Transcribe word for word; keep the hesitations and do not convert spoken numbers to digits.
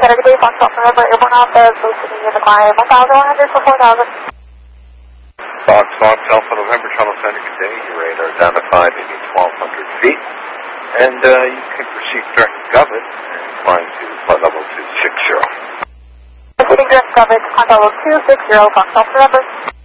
better today, Foxtrot November, airborne Alpha, boosting in the climb, one thousand one hundred for four thousand. Foxtrot Alpha November, Channel Center, good day. Your radar down to five, maybe twelve hundred feet. And uh, you can proceed direct Govit and climb to flight level two six zero. Proceeding direct Govit, climb level two six zero, Foxtrot November.